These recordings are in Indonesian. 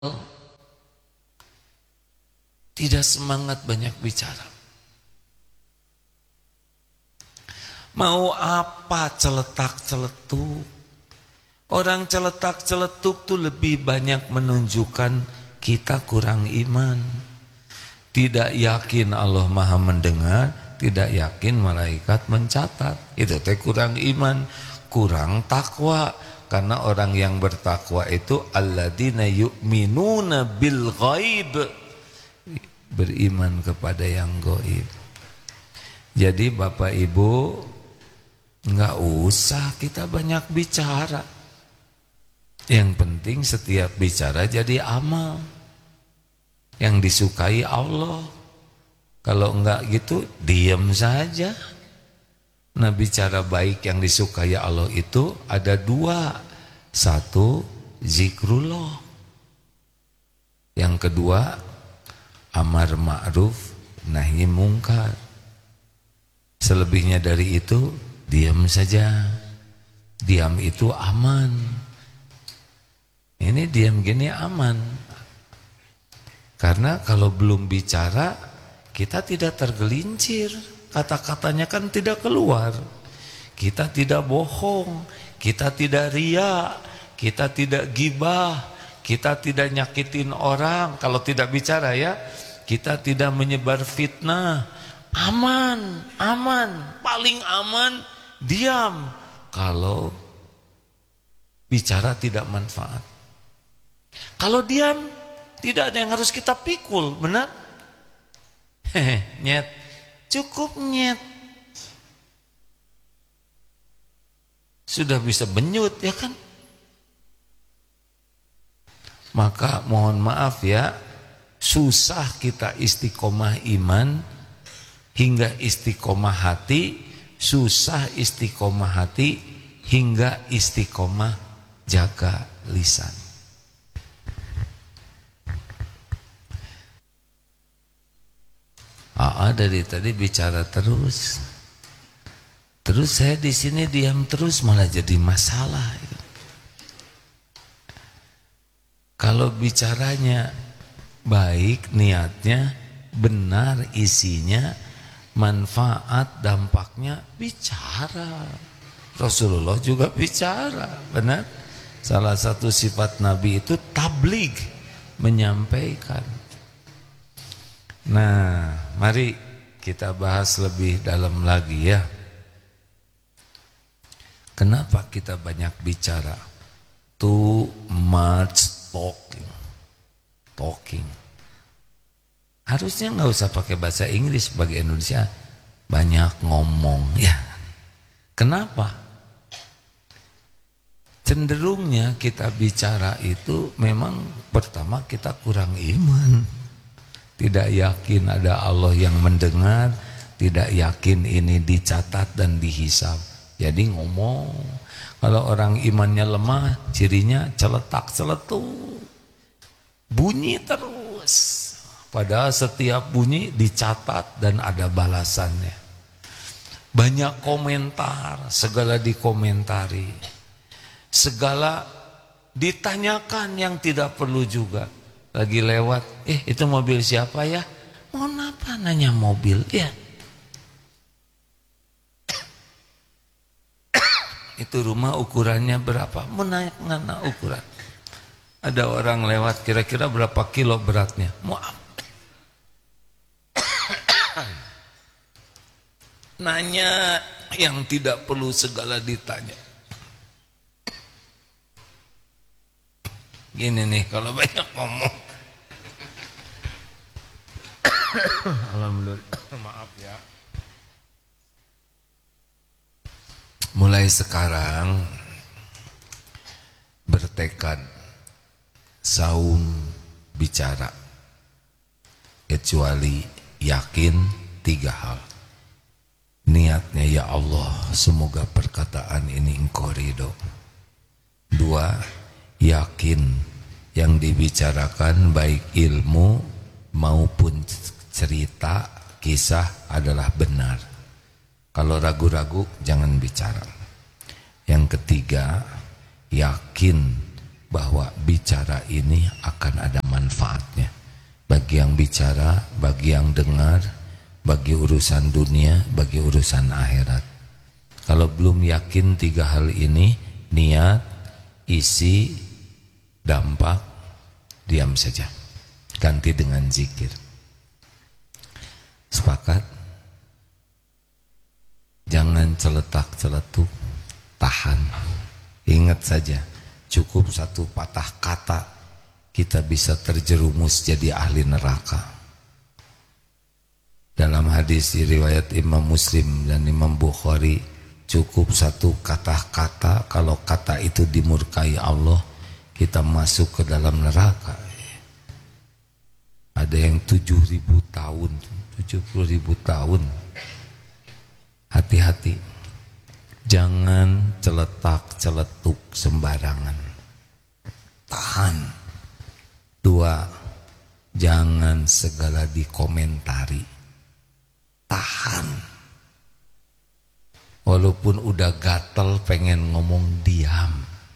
tidak semangat banyak bicara. Mau apa celetak-celetuk? Orang celetak-celetuk tuh lebih banyak menunjukkan kita kurang iman. Tidak yakin Allah Maha mendengar, tidak yakin malaikat mencatat. Itu teh kurang iman, kurang takwa. Karena orang yang bertakwa itu alladzina yu'minuna bil ghaib, beriman kepada yang gaib. Jadi Bapak Ibu, enggak usah kita banyak bicara. Yang penting setiap bicara jadi amal yang disukai Allah. Kalau enggak gitu, diam saja. Nah, bicara baik yang disukai Allah itu ada dua. Satu, zikrullah. Yang kedua, amar ma'ruf nahi mungkar. Selebihnya dari itu, diam saja. Diam itu aman. Ini diam gini aman. Karena kalau belum bicara, kita tidak tergelincir. Kata-katanya kan tidak keluar. Kita tidak bohong, kita tidak riya, kita tidak gibah, kita tidak nyakitin orang. Kalau tidak bicara ya, kita tidak menyebar fitnah. Aman, aman, paling aman diam. Kalau bicara tidak manfaat. Kalau diam, tidak ada yang harus kita pikul, benar? Nyet. Cukup nyet. Sudah bisa benyut ya kan? Maka mohon maaf ya, susah kita istiqomah iman hingga istiqomah hati, susah istiqomah hati hingga istiqomah jaga lisan. Dari tadi bicara terus saya di sini diam terus malah jadi masalah. Kalau bicaranya baik, niatnya benar, isinya manfaat, dampaknya, bicara. Rasulullah juga bicara, benar. Salah satu sifat Nabi itu tabligh, menyampaikan. Nah, mari kita bahas lebih dalam lagi ya. Kenapa kita banyak bicara? Too much talking. Harusnya nggak usah pakai bahasa Inggris sebagai Indonesia. Banyak ngomong ya. Kenapa? Cenderungnya kita bicara itu memang pertama kita kurang iman. Tidak yakin ada Allah yang mendengar, tidak yakin ini dicatat dan dihisab. Jadi ngomong. Kalau orang imannya lemah, cirinya celetak-celetuk. Bunyi terus. Padahal setiap bunyi dicatat dan ada balasannya. Banyak komentar, segala dikomentari. Segala ditanyakan yang tidak perlu juga. Lagi lewat, itu mobil siapa ya? Mohon apa nanya mobil ya? Itu rumah ukurannya berapa? Mau nanya ukuran. Ada orang lewat, kira-kira berapa kilo beratnya? Maaf. Nanya yang tidak perlu segala ditanya. Gini nih, kalau banyak ngomong. Alhamdulillah, maaf ya. Mulai sekarang bertekad saum bicara, kecuali yakin 3 hal. Niatnya ya Allah, semoga perkataan ini Engkau ridho. 2, yakin yang dibicarakan baik ilmu maupun cerita, kisah adalah benar. Kalau ragu-ragu jangan bicara. Yang ketiga, yakin bahwa bicara ini akan ada manfaatnya bagi yang bicara, bagi yang dengar, bagi urusan dunia, bagi urusan akhirat. Kalau belum yakin 3 hal ini, niat, isi, dampak, diam saja, ganti dengan zikir. Sepakat? Jangan celetak-celetuk, tahan. Ingat saja, cukup satu patah kata kita bisa terjerumus jadi ahli neraka. Dalam hadis riwayat Imam Muslim dan Imam Bukhari, cukup satu kata-kata, kalau kata itu dimurkai Allah, kita masuk ke dalam neraka. Ada yang 7.000 tahun, 70.000 tahun. Hati-hati, jangan celetak-celetuk sembarangan. Tahan. 2, jangan segala dikomentari. Tahan. Walaupun udah gatel pengen ngomong, diam.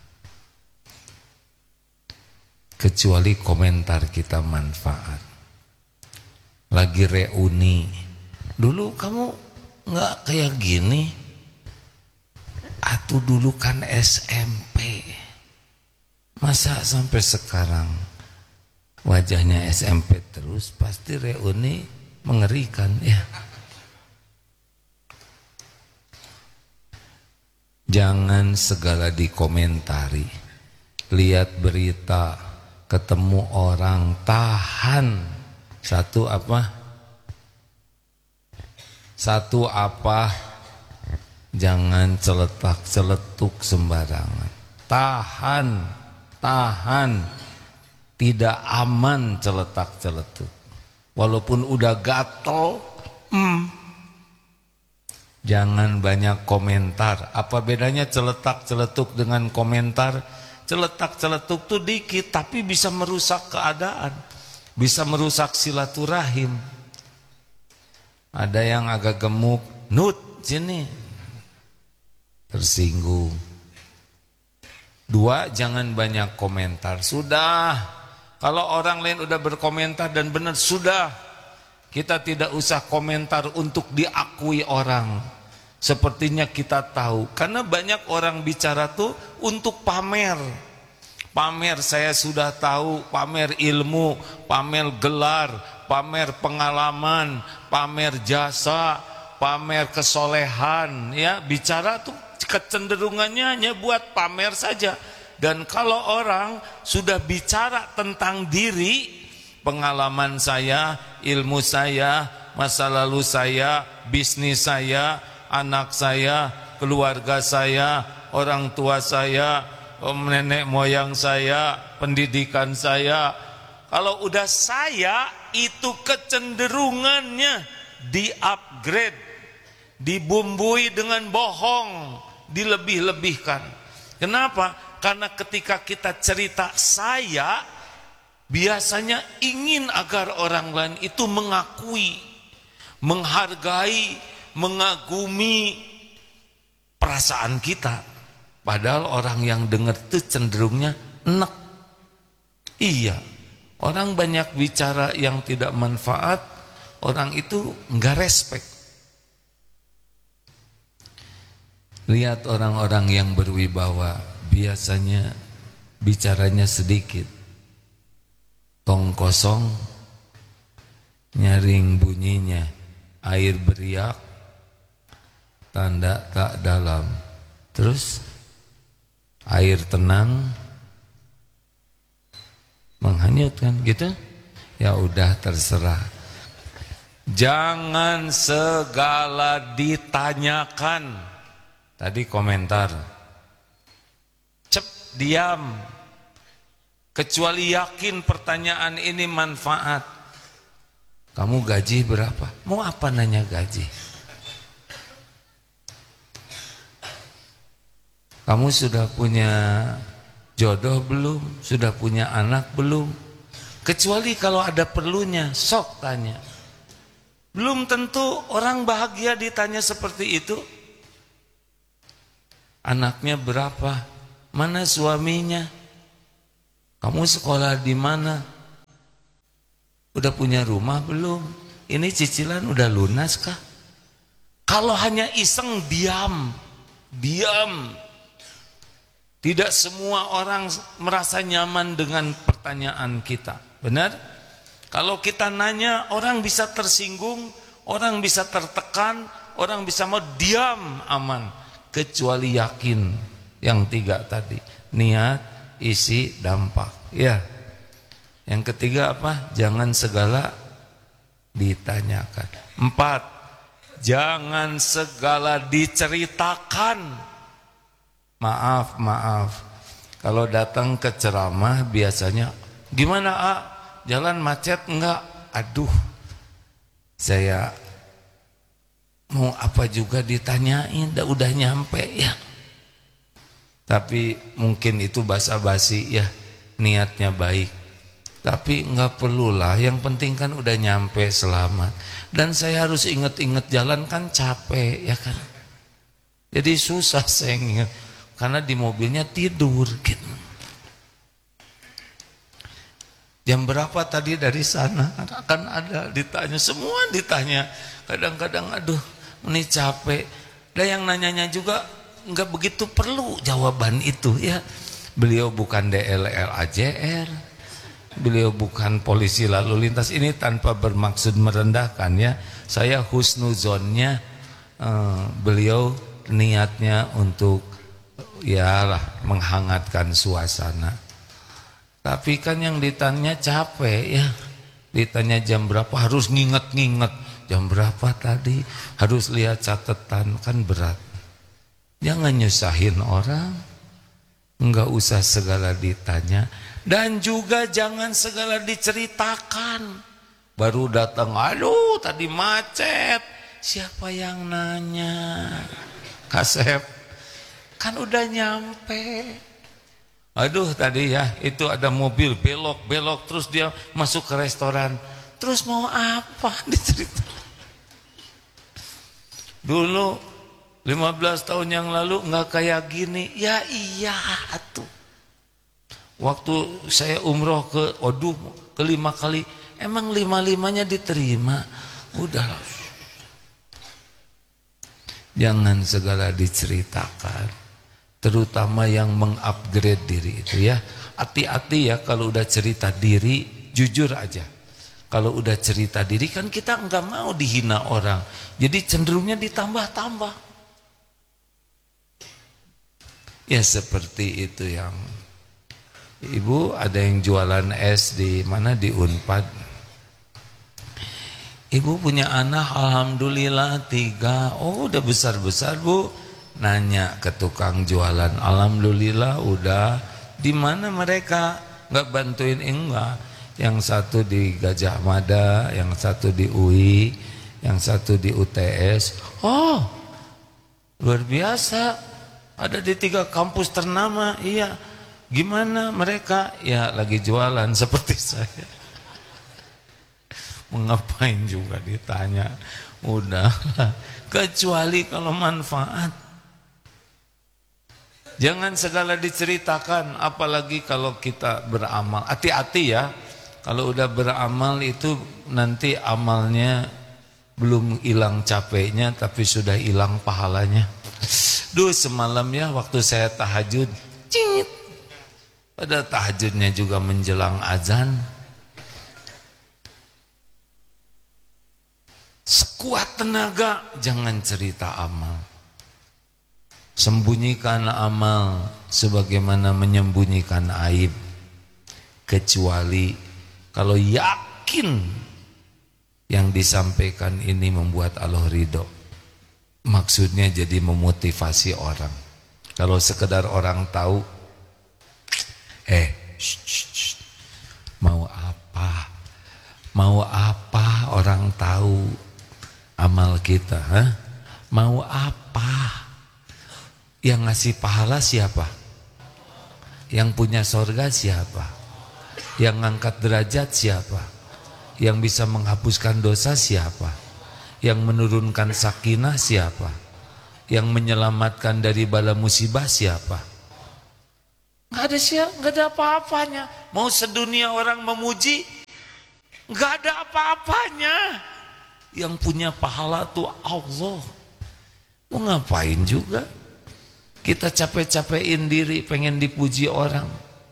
Kecuali komentar kita manfaat. Lagi reuni, dulu kamu nggak kayak gini, atau dulu kan SMP, masa sampai sekarang wajahnya SMP terus, pasti reuni mengerikan ya. Jangan segala dikomentari. Lihat berita, ketemu orang, tahan. Satu apa? Jangan celetak-celetuk sembarangan. Tahan. Tidak aman celetak-celetuk. Walaupun udah gatel, jangan banyak komentar. Apa bedanya celetak-celetuk dengan komentar? Celetak-celetuk tuh dikit, tapi bisa merusak keadaan, bisa merusak silaturahim. Ada yang agak gemuk, nut sini, tersinggung. 2, jangan banyak komentar. Sudah, kalau orang lain udah berkomentar dan benar, sudah. Kita tidak usah komentar untuk diakui orang. Sepertinya kita tahu, karena banyak orang bicara tuh untuk pamer. Pamer saya sudah tahu, pamer ilmu, pamer gelar, pamer pengalaman, pamer jasa, pamer kesolehan, ya. Bicara tuh kecenderungannya hanya buat pamer saja. Dan kalau orang sudah bicara tentang diri, pengalaman saya, ilmu saya, masa lalu saya, bisnis saya, anak saya, keluarga saya, orang tua saya, nenek moyang saya, pendidikan saya. Kalau udah saya, itu kecenderungannya di-upgrade, dibumbui dengan bohong, dilebih-lebihkan. Kenapa? Karena ketika kita cerita saya, biasanya ingin agar orang lain itu mengakui, menghargai, mengagumi perasaan kita. Padahal orang yang dengar itu cenderungnya enek. Iya, orang banyak bicara yang tidak manfaat, orang itu enggak respect. Lihat orang-orang yang berwibawa, biasanya bicaranya sedikit, tong kosong, nyaring bunyinya, air beriak, tanda tak dalam. Terus air tenang menghanyutkan gitu. Ya udah, terserah. Jangan segala ditanyakan. Tadi komentar, diam. Kecuali yakin pertanyaan ini manfaat. Kamu gaji berapa? Mau apa nanya gaji? Kamu sudah punya jodoh belum? Sudah punya anak belum? Kecuali kalau ada perlunya, sok tanya. Belum tentu orang bahagia ditanya seperti itu. Anaknya berapa? Mana suaminya? Kamu sekolah di mana? Udah punya rumah belum? Ini cicilan udah lunas kah? Kalau hanya iseng diam. Tidak semua orang merasa nyaman dengan pertanyaan kita. Benar? Kalau kita nanya, orang bisa tersinggung, orang bisa tertekan, orang bisa mau diam aman. Kecuali yakin yang 3 tadi. Niat, isi, dampak. Ya. Yang ketiga apa? Jangan segala ditanyakan. 4. Jangan segala diceritakan. Maaf. Kalau datang ke ceramah biasanya, gimana jalan macet enggak? Aduh, saya mau apa juga ditanyain, udah nyampe ya. Tapi mungkin itu basa-basi ya, niatnya baik. Tapi enggak perlulah, yang penting kan udah nyampe selamat. Dan saya harus inget-inget jalan kan capek ya kan. Jadi susah saya ingat. Karena di mobilnya tidur gitu. Jam berapa tadi dari sana? Akan ada ditanya, semua ditanya. Kadang-kadang aduh, ini capek. Dan yang nanyanya juga enggak begitu perlu jawaban itu ya. Beliau bukan DLR AJR. Beliau bukan polisi lalu lintas. Ini tanpa bermaksud merendahkan ya. Saya husnuzonnya beliau niatnya untuk menghangatkan suasana. Tapi kan yang ditanya capek ya. Ditanya jam berapa, harus nginget-nginget. Jam berapa tadi, harus lihat catatan, kan berat. Jangan nyusahin orang. Enggak usah segala ditanya. Dan juga jangan segala diceritakan. Baru datang, aduh tadi macet. Siapa yang nanya? Kasep. Kan udah nyampe. Aduh tadi ya, itu ada mobil belok terus dia masuk ke restoran. Terus mau apa diceritakan? Dulu 15 tahun yang lalu enggak kayak gini. Ya iya atuh. Waktu saya umroh ke 5 kali, emang 5-5-nya diterima. Udah. Jangan segala diceritakan. Terutama yang mengupgrade diri itu ya. Hati-hati ya kalau udah cerita diri, jujur aja. Kalau udah cerita diri kan kita enggak mau dihina orang. Jadi cenderungnya ditambah-tambah. Ya seperti itu yang Ibu ada yang jualan es di mana di Unpad. Ibu punya anak alhamdulillah 3. Oh udah besar-besar Bu. Nanya ke tukang jualan, alhamdulillah udah. Di mana mereka? Nggak bantuin enggak. Yang satu di Gajah Mada, yang satu di UI, yang satu di UTS. Oh, luar biasa. Ada di 3 kampus ternama. Iya. Gimana mereka? Ya lagi jualan seperti saya. Mengapain juga ditanya. Udah. Kecuali kalau manfaat. Jangan segala diceritakan, apalagi kalau kita beramal. Hati-hati ya, kalau udah beramal itu nanti amalnya belum hilang capeknya, tapi sudah hilang pahalanya. Duh semalam ya waktu saya tahajud, cingit. Pada tahajudnya juga menjelang azan. Sekuat tenaga, jangan cerita amal. Sembunyikan amal sebagaimana menyembunyikan aib. Kecuali kalau yakin yang disampaikan ini membuat Allah ridho. Maksudnya jadi memotivasi orang. Kalau sekedar orang tahu, mau apa? Mau apa orang tahu amal kita? Mau apa? Yang ngasih pahala siapa? Yang punya sorga siapa? Yang ngangkat derajat siapa? Yang bisa menghapuskan dosa siapa? Yang menurunkan sakinah siapa? Yang menyelamatkan dari bala musibah siapa? Nggak ada apa-apanya. Mau sedunia orang memuji, nggak ada apa-apanya. Yang punya pahala tuh Allah. Mau ngapain juga? Kita capek-capekin diri pengen dipuji orang.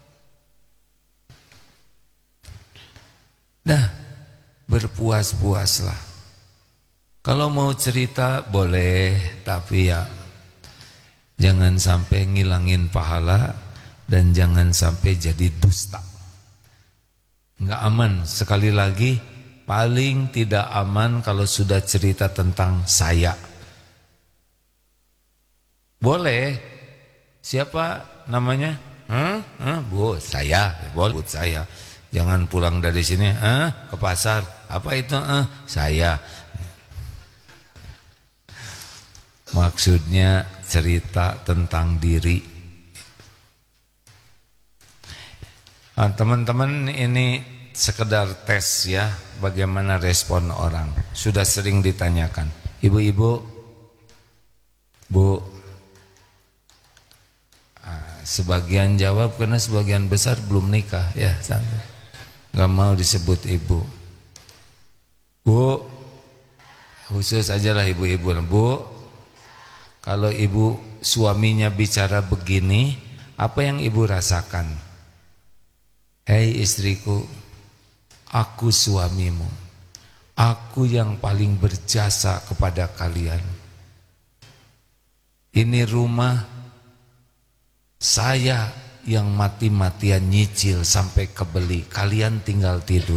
Nah, berpuas-puaslah. Kalau mau cerita boleh, tapi ya jangan sampai ngilangin pahala dan jangan sampai jadi dusta. Enggak aman. Sekali lagi, paling tidak aman kalau sudah cerita tentang saya. Boleh. Siapa namanya? Bu, saya. Boleh, saya. Jangan pulang dari sini, ke pasar. Apa itu? Saya. Maksudnya cerita tentang diri. Teman-teman, ini sekedar tes ya, bagaimana respon orang. Sudah sering ditanyakan. Ibu-ibu, Bu, sebagian jawab karena sebagian besar belum nikah ya, santai. Gak mau disebut ibu. Bu, khusus aja lah ibu-ibu. Bu, kalau ibu suaminya bicara begini, apa yang ibu rasakan? Hei istriku, aku suamimu. Aku yang paling berjasa kepada kalian. Ini rumah saya yang mati-matian nyicil sampai kebeli. Kalian tinggal tidur.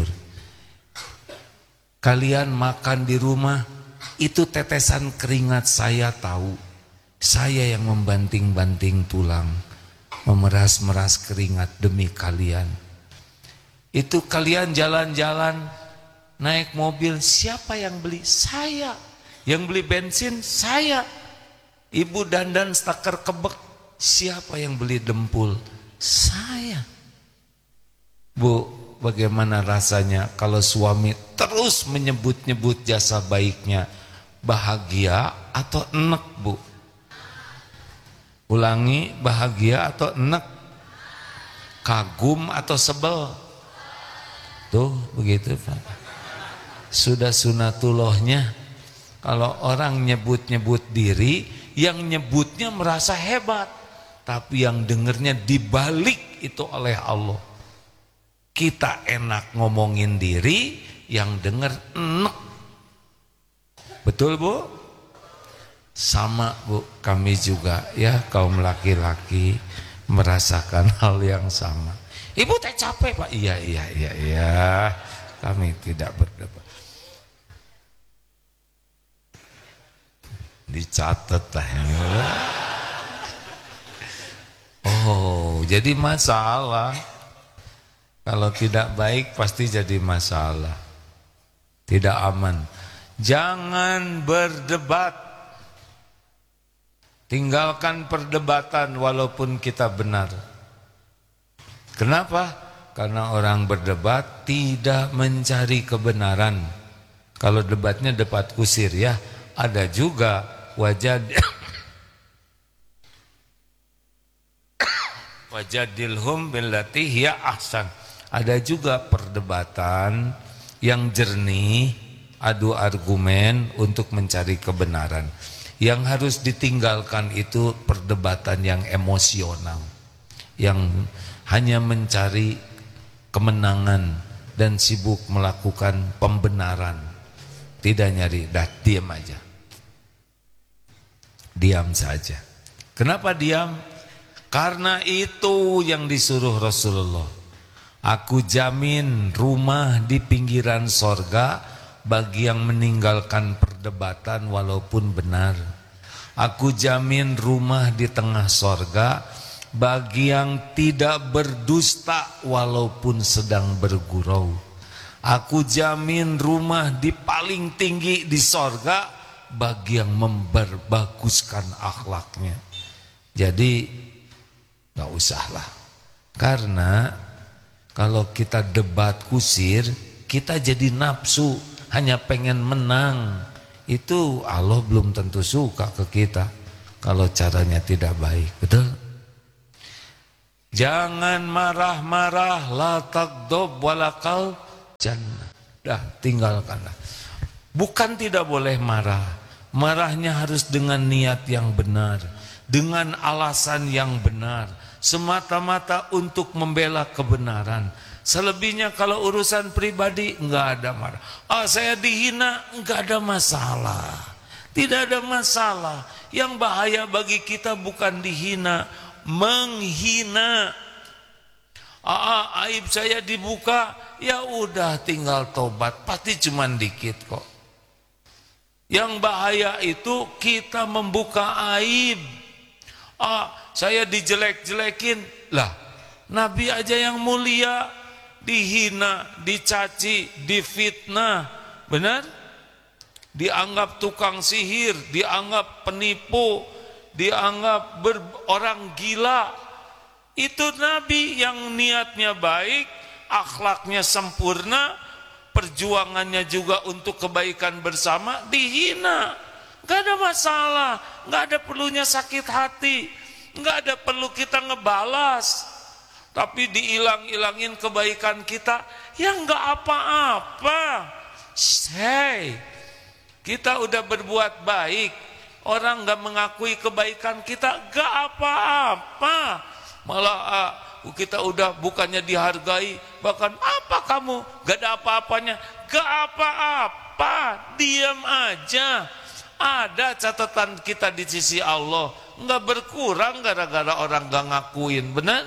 Kalian makan di rumah, itu tetesan keringat saya tahu. Saya yang membanting-banting tulang, memeras-meras keringat demi kalian. Itu kalian jalan-jalan, naik mobil, siapa yang beli? Saya. Yang beli bensin, saya. Ibu dandan staker kebek, siapa yang beli dempul? Saya. Bu, bagaimana rasanya kalau suami terus menyebut-nyebut jasa baiknya? Bahagia atau enek, Bu? Ulangi, bahagia atau enek? Kagum atau sebel? Tuh, begitu Pak. Sudah sunatullahnya. Kalau orang nyebut-nyebut diri, yang nyebutnya merasa hebat, tapi yang dengernya dibalik itu oleh Allah. Kita enak ngomongin diri, yang denger enek. Betul Bu? Sama Bu, kami juga ya kaum laki-laki merasakan hal yang sama. Ibu teh capek Pak. Iya. Kami tidak berdebat. Dicatat lah. Oh, jadi masalah. Kalau tidak baik pasti jadi masalah. Tidak aman. Jangan berdebat. Tinggalkan perdebatan walaupun kita benar. Kenapa? Karena orang berdebat tidak mencari kebenaran. Kalau debatnya debat kusir ya. Ada juga wajadilhum billati hiya ahsan. Ada juga perdebatan yang jernih, adu argumen untuk mencari kebenaran. Yang harus ditinggalkan itu perdebatan yang emosional, yang hanya mencari kemenangan dan sibuk melakukan pembenaran. Tidak nyari, diam aja. Diam saja. Kenapa diam? Karena itu yang disuruh Rasulullah. Aku jamin rumah di pinggiran sorga bagi yang meninggalkan perdebatan walaupun benar. Aku jamin rumah di tengah sorga bagi yang tidak berdusta walaupun sedang bergurau. Aku jamin rumah di paling tinggi di sorga bagi yang memperbaguskan akhlaknya. Jadi gak usahlah. Karena kalau kita debat kusir, kita jadi nafsu, hanya pengen menang. Itu Allah belum tentu suka ke kita kalau caranya tidak baik. Betul? Jangan marah-marah, la tagdob walakal jannah. Dah, tinggalkanlah. Bukan tidak boleh marah. Marahnya harus dengan niat yang benar, dengan alasan yang benar, semata-mata untuk membela kebenaran. Selebihnya kalau urusan pribadi enggak ada marah. Saya dihina, enggak ada masalah. Tidak ada masalah. Yang bahaya bagi kita bukan dihina, menghina. Aib saya dibuka, ya udah tinggal tobat, pasti cuman dikit kok. Yang bahaya itu kita membuka aib. Saya dijelek-jelekin, lah Nabi aja yang mulia dihina, dicaci, difitnah, benar? Dianggap tukang sihir, dianggap penipu, dianggap orang gila. Itu Nabi yang niatnya baik, akhlaknya sempurna, perjuangannya juga untuk kebaikan bersama, dihina. Gak ada masalah, gak ada perlunya sakit hati, gak ada perlu kita ngebalas. Tapi diilang-ilangin kebaikan kita, ya gak apa-apa. Hey, kita udah berbuat baik, orang gak mengakui kebaikan kita, gak apa-apa. Malah kita udah bukannya dihargai, bahkan apa kamu, gak ada apa-apanya. Gak apa-apa, diam aja. Ada catatan kita di sisi Allah, gak berkurang gara-gara orang gak ngakuin, benar?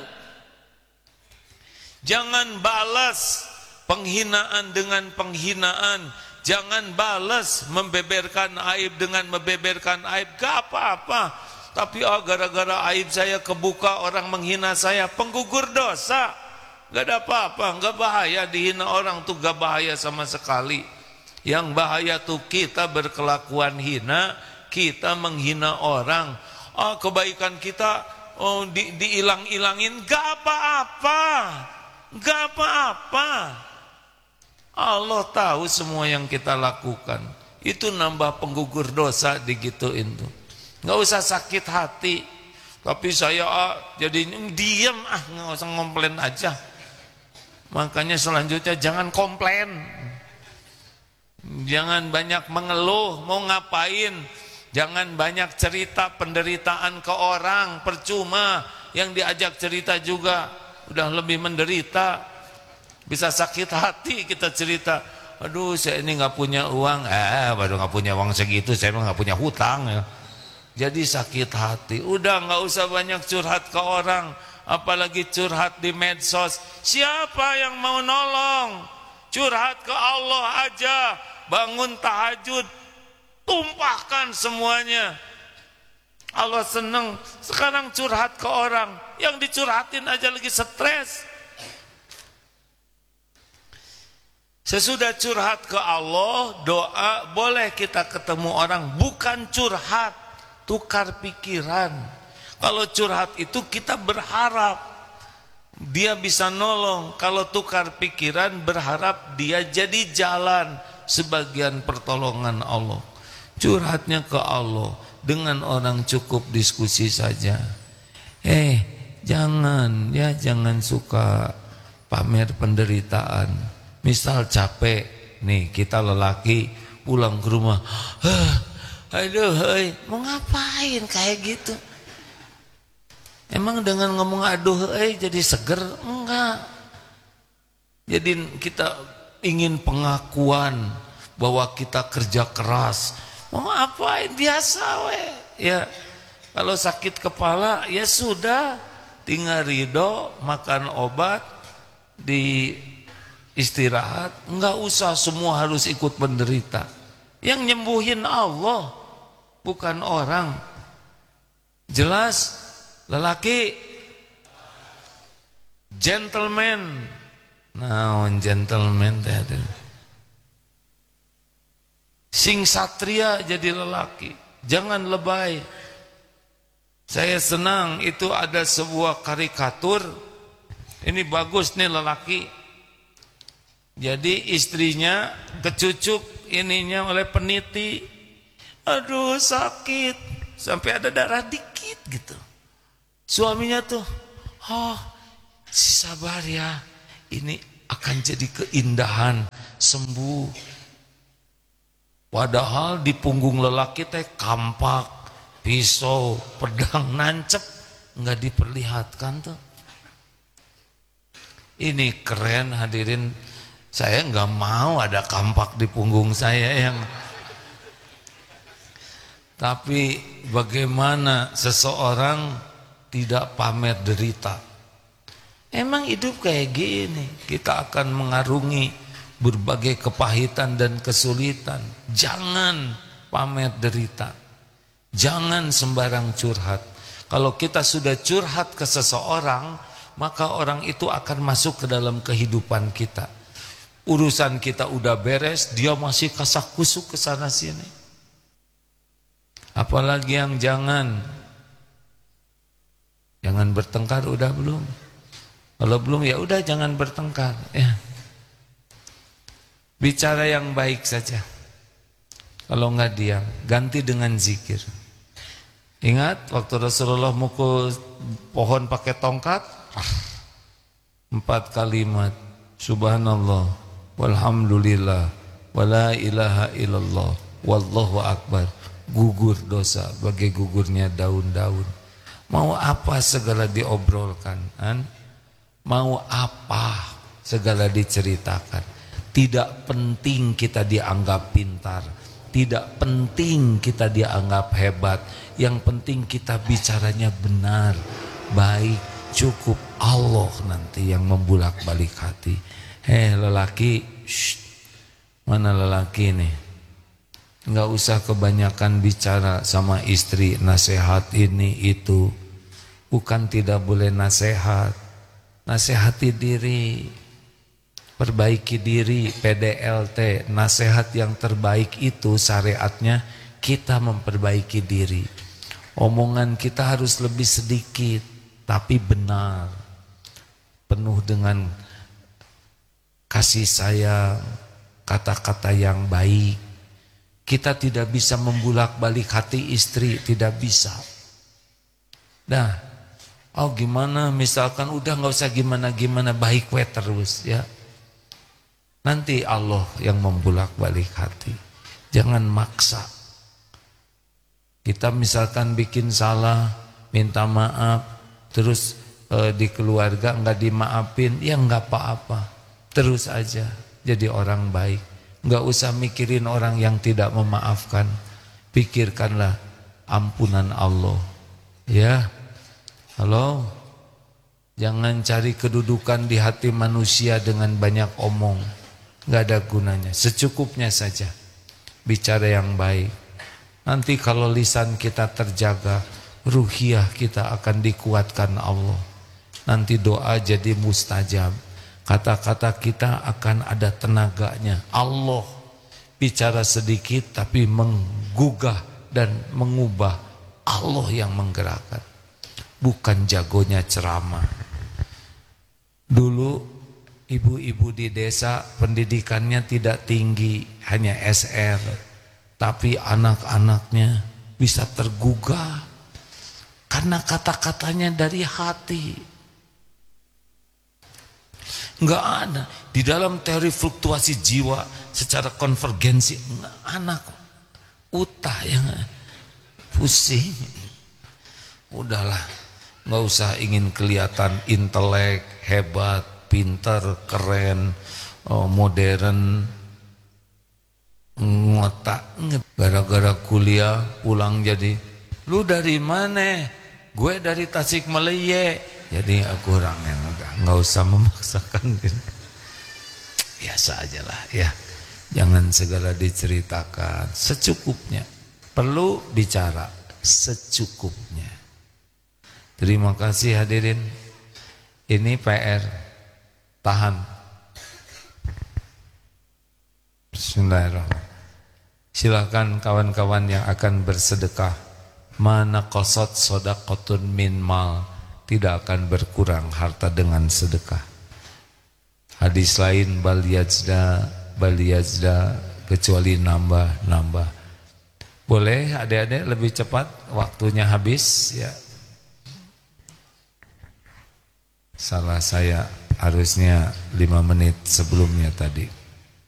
Jangan balas penghinaan dengan penghinaan. Jangan balas membeberkan aib dengan membeberkan aib. Gak apa-apa. Tapi gara-gara aib saya kebuka, orang menghina saya, penggugur dosa. Gak ada apa-apa, gak bahaya dihina orang tuh, gak bahaya sama sekali. Yang bahaya tuh kita berkelakuan hina, kita menghina orang. Kebaikan kita diilang-ilangin, gak apa-apa. Gak apa-apa. Allah tahu semua yang kita lakukan. Itu nambah penggugur dosa digituin tuh. Gak usah sakit hati. Tapi saya jadi diam, gak usah ngomplain aja. Makanya selanjutnya jangan komplain. Jangan banyak mengeluh, mau ngapain. Jangan banyak cerita penderitaan ke orang, percuma. Yang diajak cerita juga udah lebih menderita. Bisa sakit hati kita cerita. Aduh, saya ini gak punya uang. Baru gak punya uang segitu, saya emang gak punya hutang ya. Jadi sakit hati. Udah gak usah banyak curhat ke orang, apalagi curhat di medsos. Siapa yang mau nolong? Curhat ke Allah aja. Bangun tahajud, tumpahkan semuanya. Allah seneng. Sekarang curhat ke orang, yang dicurhatin aja lagi stres. Sesudah curhat ke Allah, doa, boleh kita ketemu orang, bukan curhat, tukar pikiran. Kalau curhat itu kita berharap dia bisa nolong. Kalau tukar pikiran berharap dia jadi jalan sebagian pertolongan Allah. Curhatnya ke Allah, dengan orang cukup diskusi saja. Jangan suka pamer penderitaan. Misal capek, nih kita lelaki pulang ke rumah, mau ngapain kayak gitu? Emang dengan ngomong jadi seger? Enggak. Jadi kita ingin pengakuan bahwa kita kerja keras. Mau ngapain? Biasa ya. Kalau sakit kepala ya sudah, tinggal ridho, makan obat, di istirahat, enggak usah semua harus ikut menderita. Yang nyembuhin Allah, bukan orang. Jelas, lelaki gentleman. Gentleman teh. Sing satria jadi lelaki, jangan lebay. Saya senang itu ada sebuah karikatur. Ini bagus nih lelaki. Jadi istrinya kecucuk ininya oleh peniti. Aduh sakit, sampai ada darah dikit gitu. Suaminya tuh, Oh, si sabar ya, ini akan jadi keindahan, sembuh. Padahal di punggung lelaki teh kampak, pisau, pedang nancep, nggak diperlihatkan tuh. Ini keren hadirin, saya nggak mau ada kampak di punggung saya yang. Tapi bagaimana seseorang tidak pamer derita? Emang hidup kayak gini, kita akan mengarungi berbagai kepahitan dan kesulitan. Jangan pamer derita, jangan sembarang curhat. Kalau kita sudah curhat ke seseorang, maka orang itu akan masuk ke dalam kehidupan kita. Urusan kita udah beres, dia masih kasak kusuk ke sana sini. Apalagi yang jangan bertengkar, udah belum? Kalau belum ya udah jangan bertengkar ya. Bicara yang baik saja. Kalau enggak diam, ganti dengan zikir. Ingat waktu Rasulullah mukul pohon pakai tongkat, 4 kalimat, subhanallah, walhamdulillah, wala ilaha illallah, wallahu akbar. Gugur dosa bagai gugurnya daun-daun. Mau apa segala diobrolkan, kan? Mau apa segala diceritakan. Tidak penting kita dianggap pintar, tidak penting kita dianggap hebat. Yang penting kita bicaranya benar, baik, cukup. Allah nanti yang membulak-balik hati. Lelaki, mana lelaki nih? Enggak usah kebanyakan bicara sama istri, nasihat ini itu. Bukan tidak boleh nasihat, nasihati diri, perbaiki diri. PDLT, nasihat yang terbaik itu syariatnya kita memperbaiki diri. Omongan kita harus lebih sedikit tapi benar, penuh dengan kasih sayang, kata-kata yang baik. Kita tidak bisa membulak-balik hati istri, tidak bisa. Nah, gimana misalkan udah nggak usah gimana-gimana, baik we terus ya. Nanti Allah yang membulak-balik hati. Jangan maksa. Kita misalkan bikin salah, minta maaf, terus di keluarga nggak dimaafin, ya nggak apa-apa. Terus aja jadi orang baik. Nggak usah mikirin orang yang tidak memaafkan. Pikirkanlah ampunan Allah. Ya, halo. Jangan cari kedudukan di hati manusia dengan banyak omong. Nggak ada gunanya. Secukupnya saja. Bicara yang baik. Nanti kalau lisan kita terjaga, ruhiyah kita akan dikuatkan Allah. Nanti doa jadi mustajab. Kata-kata kita akan ada tenaganya. Allah bicara sedikit tapi menggugah dan mengubah. Allah yang menggerakkan. Bukan jagonya ceramah. Dulu ibu-ibu di desa pendidikannya tidak tinggi, hanya SR. Tapi anak-anaknya bisa tergugah. Karena kata-katanya dari hati. Enggak ada di dalam teori fluktuasi jiwa secara konvergensi. Anak utah yang pusing. Udahlah, nggak usah ingin kelihatan intelek, hebat, pintar, keren, modern, ngotak. Gara-gara kuliah pulang jadi, lu dari mana? Gue dari Tasikmalaya. Jadi aku orang yang nggak usah memaksakan. Biasa aja lah ya. Jangan segala diceritakan, secukupnya. Perlu bicara secukupnya. Terima kasih hadirin. Ini PR. Tahan. Bismillahirrahmanirrahim. Silakan kawan-kawan yang akan bersedekah. Mana qasad shadaqatun min mal. Tidak akan berkurang harta dengan sedekah. Hadis lain bal yajda kecuali nambah. Boleh adik-adik lebih cepat, waktunya habis ya. Salah saya, harusnya 5 menit sebelumnya tadi.